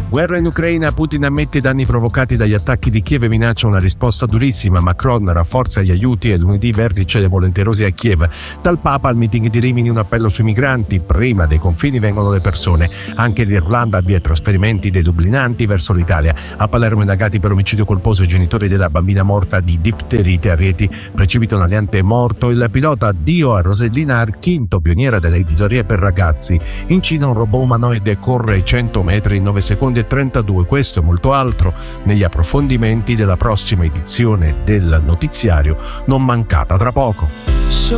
Guerra in Ucraina, Putin ammette i danni provocati dagli attacchi di Kiev e minaccia una risposta durissima. Macron rafforza gli aiuti e lunedì vertice dei volenterosi a Kiev. Dal Papa al meeting di Rimini un appello sui migranti. Prima dei confini vengono le persone. Anche l'Irlanda avvia trasferimenti dei dublinanti verso l'Italia. A Palermo indagati per omicidio colposo i genitori della bambina morta di difterite a Rieti. Precipita un aliante morto. Il pilota addio a Rosellina Archinto, pioniera delle editorie per ragazzi. In Cina un robot umanoide corre 100 metri in 9 secondi e 32. Questo e molto altro negli approfondimenti della prossima edizione del notiziario, non mancata tra poco.